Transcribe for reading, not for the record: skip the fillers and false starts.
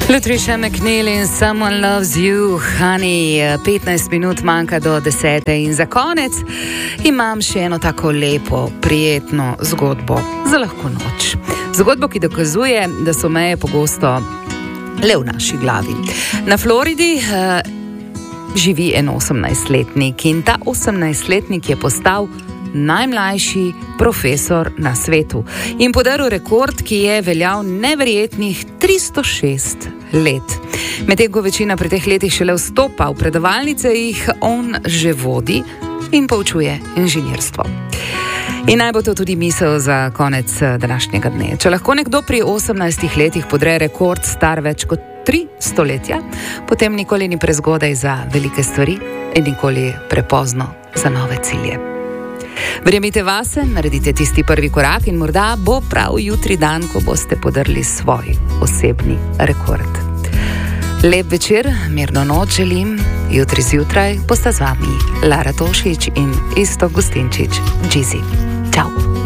Patricia McNeil in Someone Loves You, Honey. 15 minut manjka do 10. In za konec imam še eno tako lepo, prijetno zgodbo za lahko noč. Zgodbo, ki dokazuje, da so meje pogosto le v naši glavi. Na Floridi živi en 18-letnik in ta 18-letnik je postal najmlajši profesor na svetu in podaril rekord, ki je veljal neverjetnih 306 let. Medtem ko večina pri teh letih šele vstopa v predavalnice, jih on že vodi in poučuje inženirstvo. In naj bo to tudi misel za konec današnjega dne. Če lahko nekdo pri 18 letih podre rekord star več kot 3 stoletja, potem nikoli ni prezgodaj za velike stvari in nikoli prepozno za nove cilje. Verjemite vase, naredite tisti prvi korak in morda bo prav jutri dan, ko boste podrli svoj osebni rekord. Lep večer, mirno noč želim, jutri zjutraj bosta z vami Lara Tošič in Iztok Gustinčič, Džizi. Čau!